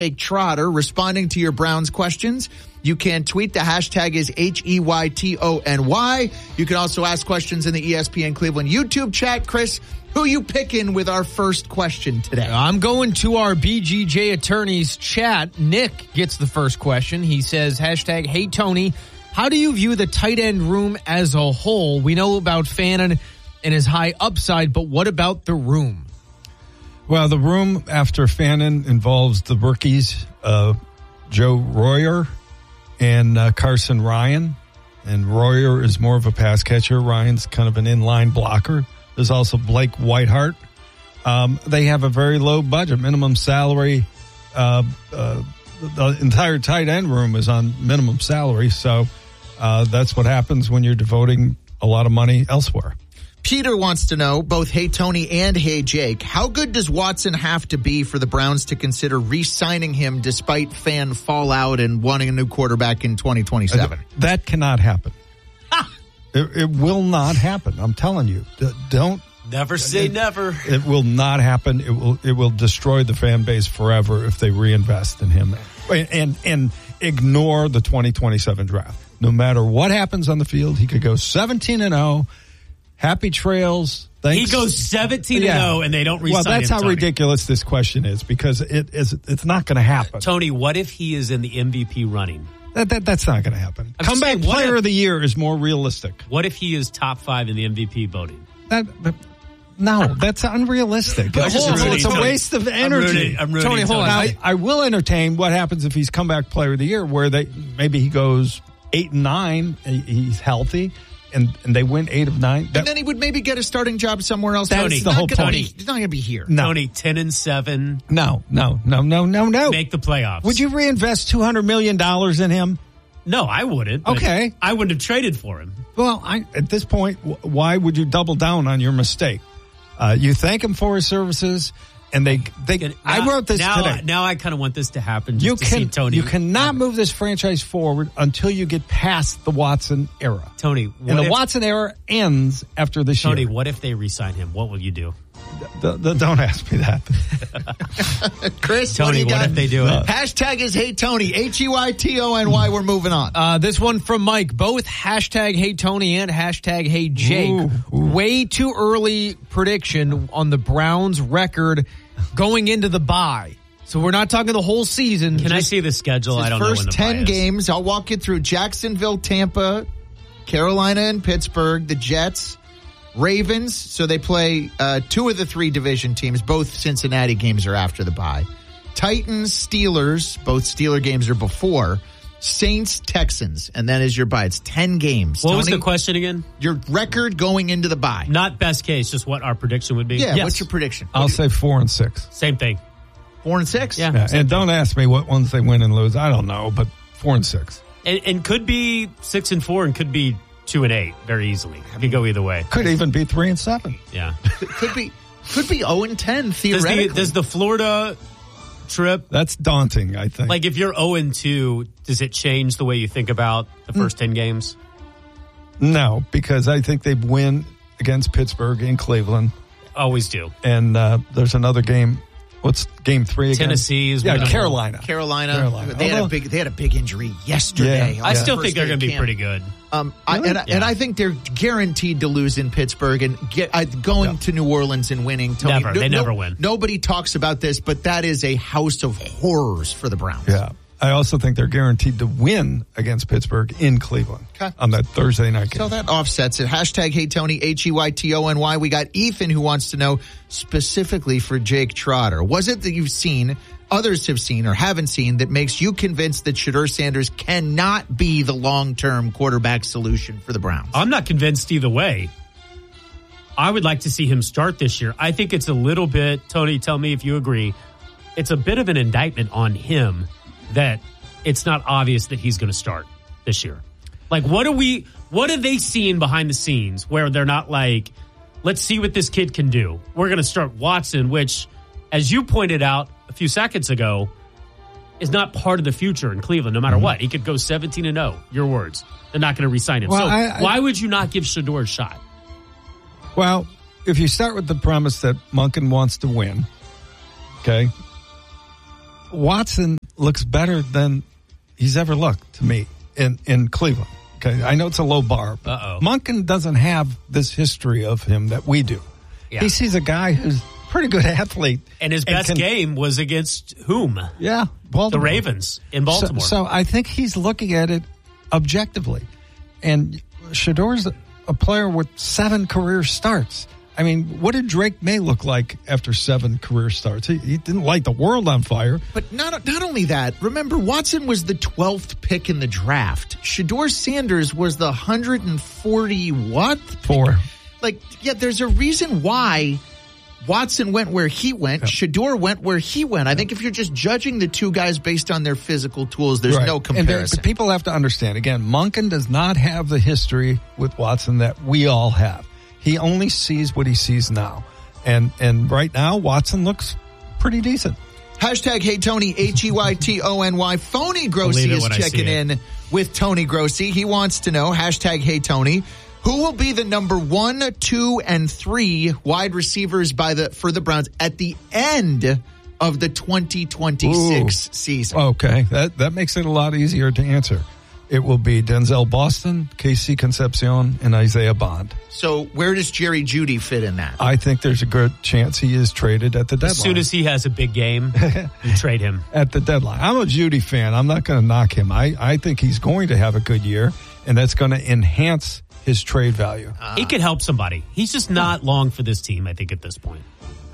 Jake Trotter responding to your Browns questions. You can tweet. The hashtag is HEYTONY. You can also ask questions in the ESPN Cleveland YouTube chat. Chris, who you picking with our first question today? I'm going to our BGJ attorneys chat. Nick gets the first question. He says, hashtag, hey, Tony, how do you view the tight end room as a whole? We know about Fannin and his high upside, but what about the room? Well, the room after Fannin involves the rookies, Joe Royer and Carson Ryan. And Royer is more of a pass catcher. Ryan's kind of an inline blocker. There's also Blake Whiteheart. They have a very low budget, minimum salary. The entire tight end room is on minimum salary. So that's what happens when you're devoting a lot of money elsewhere. Peter wants to know, both Hey Tony and Hey Jake, how good does Watson have to be for the Browns to consider re-signing him despite fan fallout and wanting a new quarterback in 2027? That cannot happen. It will not happen. I'm telling you. Don't. Never say never. It will not happen. It will destroy the fan base forever if they reinvest in him and ignore the 2027 draft. No matter what happens on the field, he could go 17-0. Happy trails. Thanks. He goes 17-0 and they don't re-sign him. Well, that's how Tony. ridiculous this question is because it's not going to happen. Tony, what if he is in the MVP running? That's not going to happen. Comeback player of the year is more realistic. What if he is top 5 in the MVP voting? No, that's unrealistic. It's a waste of energy. I'm rooting. Tony, hold on. I will entertain what happens if he's comeback player of the year, where maybe he goes 8-9, he's healthy, and they win 8 of 9. And then he would maybe get a starting job somewhere else. That's the whole point. He's not going to be here. No. Tony, 10-7. No. Make the playoffs. Would you reinvest $200 million in him? No, I wouldn't. Okay. I wouldn't have traded for him. Well, at this point, why would you double down on your mistake? You thank him for his services, and I wrote this today. Now I kind of want this to happen. To see Tony. You cannot move this franchise forward until you get past the Watson era. Tony, Watson era ends after this year. Tony, what if they re-sign him? What will you do? Don't ask me that. Chris, Tony, what if they do it? Hashtag is Hey Tony, HEYTONY. We're moving on. This one from Mike, both hashtag Hey Tony and hashtag Hey Jake. Ooh. Way too early prediction on the Browns record going into the bye. So we're not talking the whole season. Can I see the schedule? I don't know when the first 10 bye is. games. I'll walk you through Jacksonville, Tampa, Carolina, and Pittsburgh, the Jets, Ravens. So they play 2 of the 3 division teams. Both Cincinnati games are after the bye. Titans, Steelers. Both Steeler games are before. Saints, Texans. And that is your bye. It's 10 games. What was the question again? Your record going into the bye. Not best case, just what our prediction would be. Yeah, Yes. what's your prediction? I'll say 4-6. Same thing. 4-6? Yeah. And don't ask me what ones they win and lose. I don't know, but 4-6. And could be 6-4 and could be 2-8 very easily. Could go either way. Could even be 3-7. Yeah. Could be 0-10 theoretically. Does the Florida trip, That's daunting, I think. like if you're 0-2, does it change the way you think about the first 10 games? No, because I think they win against Pittsburgh in Cleveland. Always do. And there's another game. What's game 3 again? Tennessee is Carolina. Carolina. They had a big injury yesterday. Yeah. I still First think they're day going to be camp. pretty good. And I think they're guaranteed to lose in Pittsburgh and going to New Orleans and winning. Tony, Never. They never win. Nobody talks about this, but that is a house of horrors for the Browns. Yeah. I also think they're guaranteed to win against Pittsburgh in Cleveland on that Thursday night game. So that offsets it. Hashtag Hey Tony, HEYTONY. We got Ethan who wants to know specifically for Jake Trotter. Was it that you've seen, others have seen or haven't seen, that makes you convinced that Shedeur Sanders cannot be the long-term quarterback solution for the Browns? I'm not convinced either way. I would like to see him start this year. I think it's a little bit, Tony, tell me if you agree, it's a bit of an indictment on him that it's not obvious that he's going to start this year. Like, what are they seeing behind the scenes where they're not like, let's see what this kid can do. We're going to start Watson, which, as you pointed out a few seconds ago, is not part of the future in Cleveland, no matter what. He could go 17-0, your words. They're not going to re-sign him. Well, so why would you not give Shedeur a shot? Well, if you start with the premise that Monken wants to win, okay, Watson looks better than he's ever looked to me in Cleveland. Okay, I know it's a low bar. Monken doesn't have this history of him that we do. Yeah. He sees a guy who's a pretty good athlete. And his best game was against whom? Yeah, Baltimore. The Ravens in Baltimore. So I think he's looking at it objectively. And Shedor's a player with 7 career starts. I mean, what did Drake May look like after 7 career starts? He didn't light the world on fire. But not only that, remember, Watson was the 12th pick in the draft. Shedeur Sanders was the 140 what? 4. There's a reason why Watson went where he went. Yeah. Shedeur went where he went. I think if you're just judging the two guys based on their physical tools, there's no comparison. And people have to understand, again, Monken does not have the history with Watson that we all have. He only sees what he sees now. And right now, Watson looks pretty decent. Hashtag Hey Tony, HEYTONY. Phony Grossi is checking in with Tony Grossi. He wants to know, hashtag Hey Tony, who will be the number 1, 2, and 3 wide receivers for the Browns at the end of the 2026 season? Okay, that makes it a lot easier to answer. It will be Denzel Boston, KC Concepcion, and Isaiah Bond. So where does Jerry Jeudy fit in that? I think there's a good chance he is traded at the deadline. As soon as he has a big game, you trade him. At the deadline. I'm a Jeudy fan. I'm not going to knock him. I think he's going to have a good year, and that's going to enhance his trade value. He could help somebody. He's just not long for this team, I think, at this point.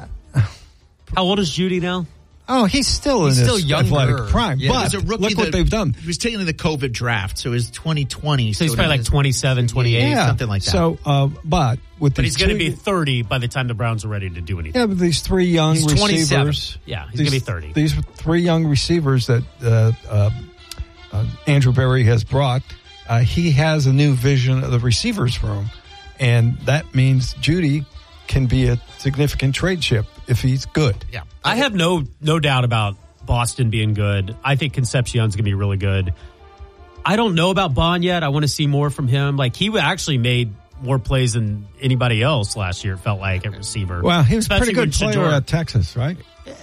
How old is Jeudy now? Oh, he's still in his athletic prime. Yeah, but a rookie look what they've done. He was taken in the COVID draft, so it was 2020. So he's probably like 27, 28, something like that. So, but he's going to be 30 by the time the Browns are ready to do anything. Yeah, but these 3 young receivers. 27. Yeah, he's going to be 30. These 3 young receivers that Andrew Berry has brought, he has a new vision of the receivers room, and that means Jeudy can be a significant trade chip if he's good. Yeah, I have no doubt about Boston being good. I think Concepcion's going to be really good. I don't know about Bond yet. I want to see more from him. Like, he actually made more plays than anybody else last year, it felt like, at receiver. Well, he was a pretty good player at Texas, right?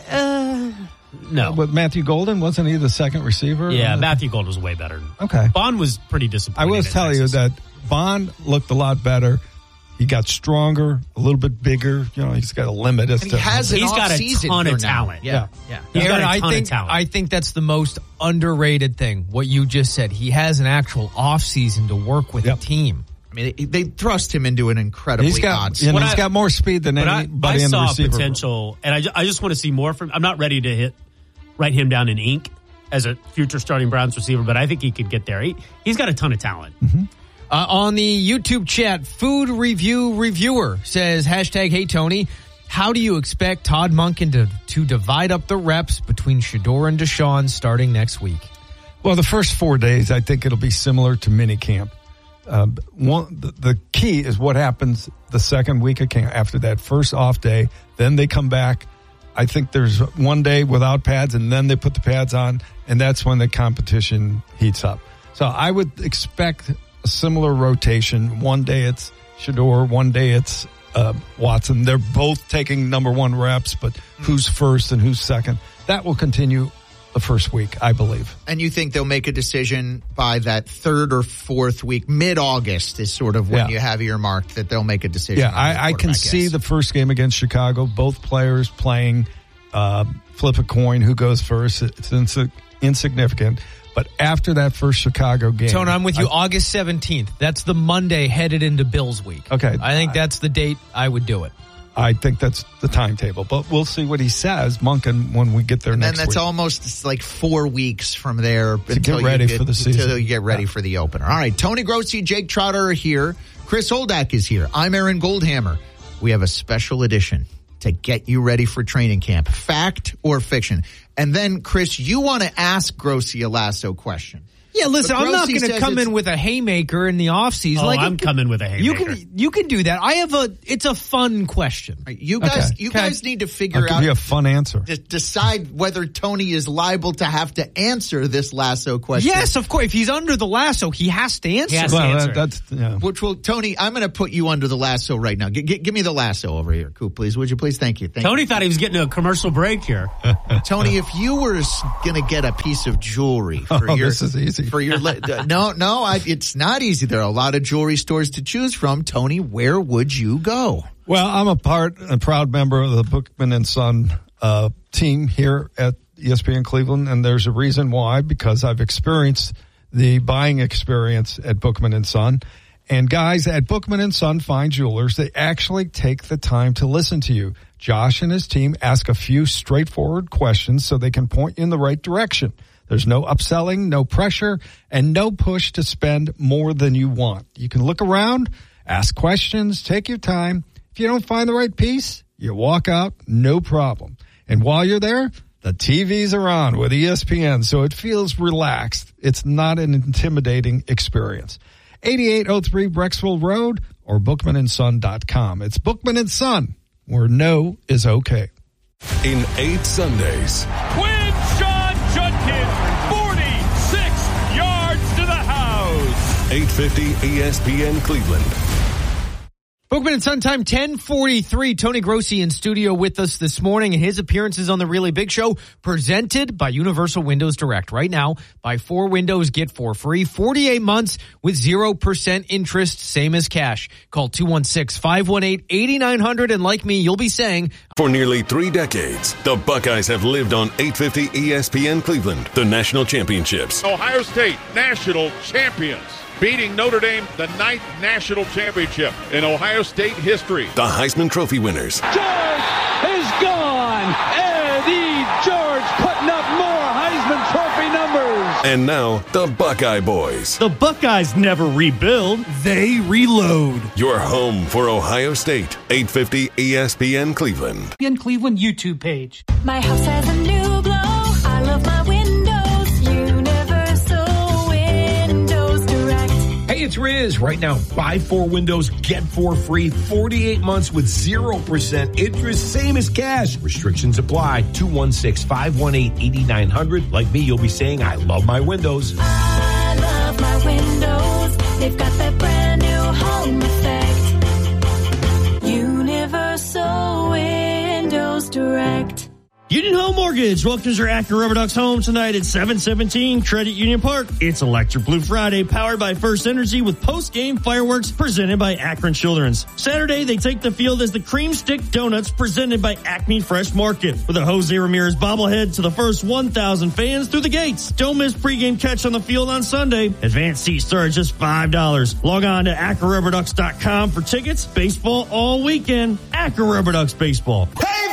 No. With Matthew Golden, wasn't he the second receiver? Yeah, Matthew Golden was way better. Okay. Bond was pretty disappointing. I will tell you that Bond looked a lot better. He got stronger, a little bit bigger. You know, he's got a limit. He's got a ton of talent. Yeah. He's got a ton of talent. I think that's the most underrated thing, what you just said. He has an actual offseason to work with the team. I mean, they thrust him into an incredibly odd spot. He's got more speed than anybody in the receiver. I saw potential, and I just want to see more from him. I'm not ready to write him down in ink as a future starting Browns receiver, but I think he could get there. He's got a ton of talent. Mm-hmm. On the YouTube chat, Food Review Reviewer says, hashtag Hey Tony, how do you expect Todd Monken to divide up the reps between Shedeur and Deshaun starting next week? Well, the first 4 days, I think it'll be similar to minicamp. The key is what happens the second week of camp after that first off day. Then they come back. I think there's 1 day without pads, and then they put the pads on, and that's when the competition heats up. So I would expect a similar rotation. 1 day it's Shedeur, 1 day it's Watson. They're both taking number 1 reps, but who's first and who's second? That will continue the first week, I believe. And you think they'll make a decision by that 3rd or 4th week? Mid-August is sort of when you have earmarked that they'll make a decision. Yeah, I can see the first game against Chicago, both players playing flip a coin, who goes first. It's insignificant. But after that first Chicago game... Tone, I'm with you. August 17th. That's the Monday headed into Bills week. Okay. I think that's the date I would do it. I think that's the timetable. But we'll see what he says, Monken, when we get there next week. And then that's almost like 4 weeks from there to get ready for the season. Until you get ready for the opener. All right, Tony Grossi, Jake Trotter are here. Chris Holdak is here. I'm Aaron Goldhammer. We have a special edition to get you ready for training camp. Fact or fiction? And then, Chris, you want to ask Grossi a lasso question. Yeah, listen, I'm not Grossi going to says come it's- in with a haymaker in the offseason. Oh, I'm coming with a haymaker. You can do that. It's a fun question. You guys need to I'll figure give out, you a fun answer. decide whether Tony is liable to have to answer this lasso question. Yes, of course. If he's under the lasso, he has to answer. He has to Well, answer. that's yeah. Which will, Tony, I'm going to put you under the lasso right now. Give me the lasso over here, Coop, please. Would you please? Thank you. Tony thought he was getting a commercial break here. Tony, if you were going to get a piece of jewelry for your, this is easy. For your, it's not easy. There are a lot of jewelry stores to choose from. Tony, where would you go? Well, I'm a proud member of the Bookman and Son team here at ESPN Cleveland, and there's a reason why, because I've experienced the buying experience at Bookman and Son. And guys at Bookman and Son Fine Jewelers, they actually take the time to listen to you. Josh and his team ask a few straightforward questions so they can point you in the right direction. There's no upselling, no pressure, and no push to spend more than you want. You can look around, ask questions, take your time. If you don't find the right piece, you walk out, no problem. And while you're there, the TVs are on with ESPN, so it feels relaxed. It's not an intimidating experience. 8803 Brecksville Road or bookmanandson.com. It's Bookman & Son, where no is okay. In 8 Sundays. Quinshon Judkins, 46 yards to the house. 850 ESPN Cleveland. Bookman and Son time 10:43. Tony Grossi in studio with us this morning, and his appearances on the Really Big Show presented by Universal Windows Direct. Right now, buy 4 windows, get 4 free, 48 months with 0% interest, same as cash. Call 216-518-8900, and like me, you'll be saying, For nearly 3 decades, the Buckeyes have lived on 850 ESPN Cleveland, the national championships. Ohio State national champions, beating Notre Dame, the 9th national championship in Ohio State history. The Heisman Trophy winners. George is gone. Eddie George putting up more Heisman Trophy numbers. And now, the Buckeye Boys. The Buckeyes never rebuild, they reload. Your home for Ohio State. 850 ESPN Cleveland. ESPN Cleveland YouTube page. My house has a new glow. I love my windows. Universal Windows Direct. Hey, it's Riz. Right now, buy 4 windows, get 4 free, 48 months with 0% interest, same as cash. Restrictions apply. 216-518-8900. Like me, you'll be saying, I love my windows. I love my windows. They've got that brand new home effect. Universal Windows Direct. Union Home Mortgage welcomes your Acura Rubber Ducks home tonight at 717 Credit Union Park. It's Electric Blue Friday, powered by First Energy with post-game fireworks presented by Akron Children's. Saturday, they take the field as the Cream Stick Donuts presented by Acme Fresh Market. With a Jose Ramirez bobblehead to the first 1,000 fans through the gates. Don't miss pregame catch on the field on Sunday. Advanced seats start at just $5. Log on to AcuraRubberDucks.com for tickets. Baseball all weekend. Acura Rubber Ducks Baseball.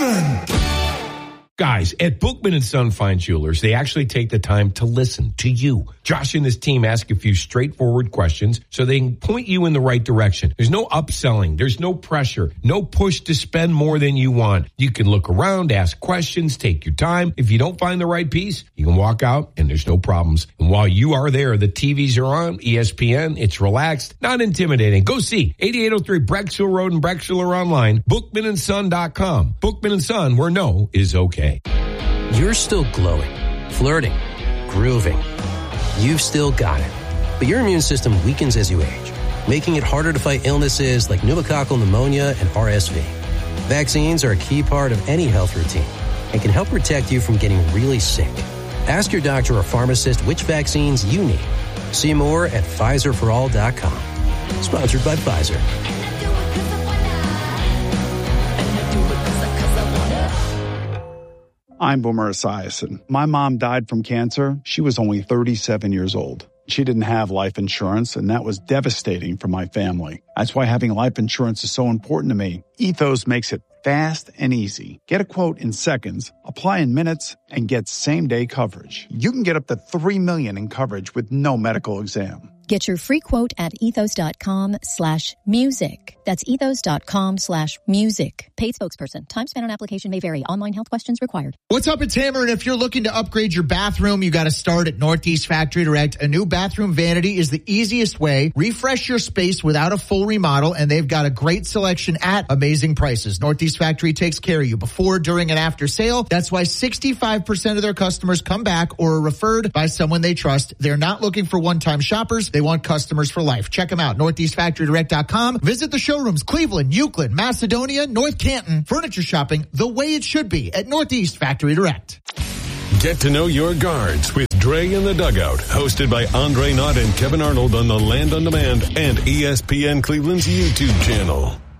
Guys, at Bookman and Son Fine Jewelers, they actually take the time to listen to you. Josh and his team ask a few straightforward questions so they can point you in the right direction. There's no upselling. There's no pressure. No push to spend more than you want. You can look around, ask questions, take your time. If you don't find the right piece, you can walk out and there's no problems. And while you are there, the TVs are on, ESPN, it's relaxed, not intimidating. Go see 8803 Brecksville Road in Brecksville or online, bookmanandson.com. Bookman and Son, where no is okay. You're still glowing, flirting, grooving. You've still got it. But your immune system weakens as you age, making it harder to fight illnesses like pneumococcal pneumonia and RSV. Vaccines are a key part of any health routine and can help protect you from getting really sick. Ask your doctor or pharmacist which vaccines you need. See more at PfizerForAll.com. Sponsored by Pfizer. I'm Boomer Esiason. My mom died from cancer. She was only 37 years old. She didn't have life insurance, and that was devastating for my family. That's why having life insurance is so important to me. Ethos makes it fast and easy. Get a quote in seconds, apply in minutes, and get same-day coverage. You can get up to $3 million in coverage with no medical exam. Get your free quote at ethos.com/music. That's ethos.com/music. Paid spokesperson. Time spent on application may vary. Online health questions required. What's up? It's Hammer, and if you're looking to upgrade your bathroom, you got to start at Northeast Factory Direct. A new bathroom vanity is the easiest way. Refresh your space without a full remodel, and they've got a great selection at amazing prices. Northeast Factory takes care of you before, during, and after sale. That's why 65% of their customers come back or are referred by someone they trust. They're not looking for one-time shoppers. They want customers for life. Check them out, NortheastFactoryDirect.com. Visit the showrooms, Cleveland, Euclid, Macedonia, North Canton. Furniture shopping the way it should be at Northeast Factory Direct. Get to know your guards with Dre in the Dugout, hosted by Andre Knott and Kevin Arnold on the Land on Demand and ESPN Cleveland's YouTube channel.